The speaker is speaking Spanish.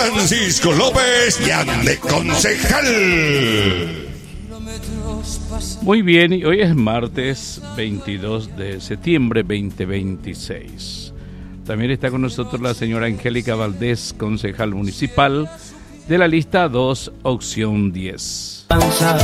Francisco López y ande concejal. Muy bien, y hoy es martes 22 de septiembre 2026. También está con nosotros la señora Angélica Valdés, concejal municipal de la lista 2, opción 10.